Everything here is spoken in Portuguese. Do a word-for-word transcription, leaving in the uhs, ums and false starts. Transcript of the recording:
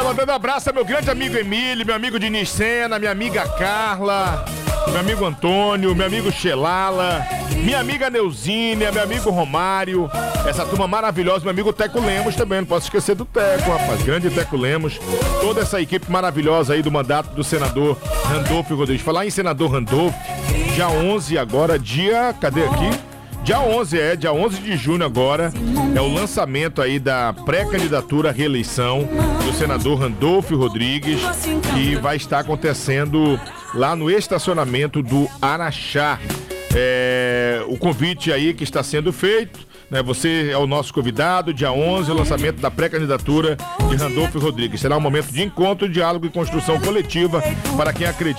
mandando abraço ao meu grande amigo Emílio, meu amigo Diniz Sena, minha amiga Carla, meu amigo Antônio, meu amigo Xelala, minha amiga Neuzínia, meu amigo Romário, essa turma maravilhosa, meu amigo Teco Lemos também, não posso esquecer do Teco, rapaz, grande Teco Lemos, toda essa equipe maravilhosa aí do mandato do senador Randolfo Rodrigues. Falar em senador Randolfo, dia onze agora, dia, cadê aqui? Dia onze, é, dia onze de junho agora, é o lançamento aí da pré-candidatura à reeleição do senador Randolfo Rodrigues, que vai estar acontecendo lá no estacionamento do Araxá. É, o convite aí que está sendo feito, né? Você é o nosso convidado, dia onze, o lançamento da pré-candidatura de Randolfo Rodrigues. Será um momento de encontro, diálogo e construção coletiva para quem acredita